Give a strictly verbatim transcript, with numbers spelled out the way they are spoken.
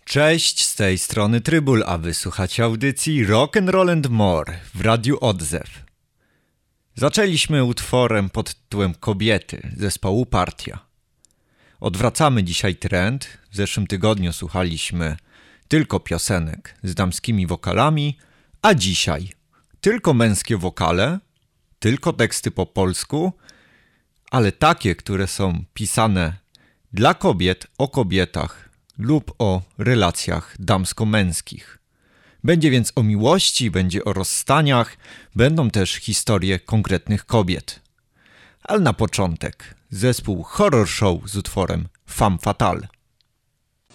Cześć, z tej strony Trybul, a wysłuchacie audycji Rock and Roll and More w Radiu Odzew. Zaczęliśmy utworem pod tytułem Kobiety zespołu Partia. Odwracamy dzisiaj trend. W zeszłym tygodniu słuchaliśmy tylko piosenek z damskimi wokalami, a dzisiaj tylko męskie wokale, tylko teksty po polsku, ale takie, które są pisane dla kobiet, o kobietach lub o relacjach damsko-męskich. Będzie więc o miłości, będzie o rozstaniach, będą też historie konkretnych kobiet. Ale na początek zespół Horror Show z utworem Femme Fatale.